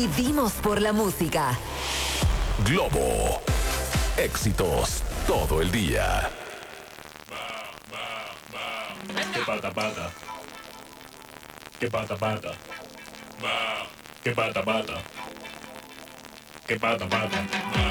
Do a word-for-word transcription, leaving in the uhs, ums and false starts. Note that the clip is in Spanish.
Vivimos por la música. Globo. Éxitos todo el día. Que pata pata. Que pata pata. Que pata pata. Que pata pata.